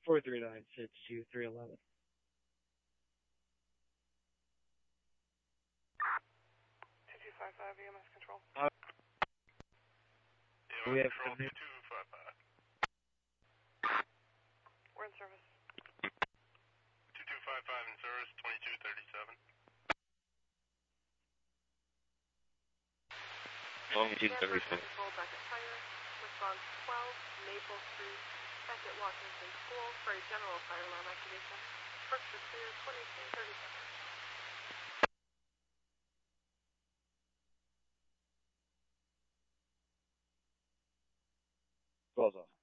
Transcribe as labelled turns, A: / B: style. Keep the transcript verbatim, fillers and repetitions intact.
A: four three nine six two three eleven.
B: two two five five E M S control.
A: Uh,
C: E M S
A: we have
C: control
A: some
C: two two five five.
B: We're in service.
C: two two five five in service, twenty-two thirty-seven.
D: Longitude thirty-seven.
B: Control back at fire. Response twelve, Maple Street, Beckett Washington School for a general fire alarm activation. Structure clear, twenty-two thirty-seven.
A: Close off.